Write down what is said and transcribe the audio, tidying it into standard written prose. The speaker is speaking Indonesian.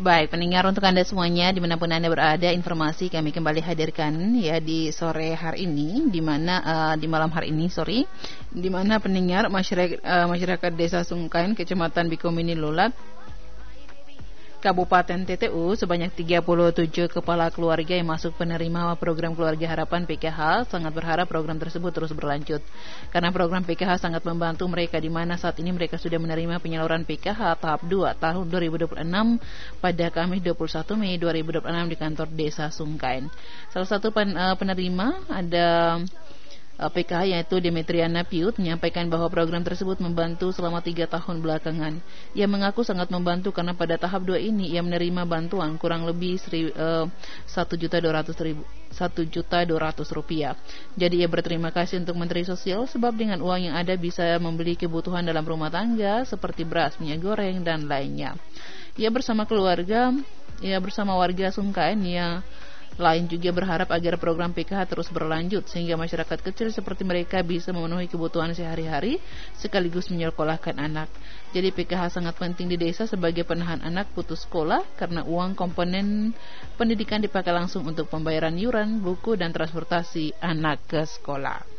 Baik, pendengar, untuk Anda semuanya dimanapun Anda berada, informasi kami kembali hadirkan ya di sore hari ini, di malam hari ini, di mana pendengar masyarakat Desa Sungkain, Kecamatan Bikomini Lulat, Kabupaten TTU sebanyak 37 kepala keluarga yang masuk penerima program Keluarga Harapan PKH sangat berharap program tersebut terus berlanjut. Karena program PKH sangat membantu mereka, di mana saat ini mereka sudah menerima penyaluran PKH tahap 2 tahun 2026 pada Kamis 21 Mei 2026 di kantor Desa Sungkain. Salah satu penerima ada PKH yaitu Demetriana Piut menyampaikan bahwa program tersebut membantu selama 3 tahun belakangan. Ia mengaku sangat membantu karena pada tahap 2 ini ia menerima bantuan kurang lebih 1.200.000 rupiah. Jadi ia berterima kasih untuk Menteri Sosial sebab dengan uang yang ada bisa membeli kebutuhan dalam rumah tangga seperti beras, minyak goreng dan lainnya. Ia bersama warga Sungkain lain juga berharap agar program PKH terus berlanjut sehingga masyarakat kecil seperti mereka bisa memenuhi kebutuhan sehari-hari sekaligus menyekolahkan anak. Jadi PKH sangat penting di desa sebagai penahan anak putus sekolah karena uang komponen pendidikan dipakai langsung untuk pembayaran iuran, buku dan transportasi anak ke sekolah.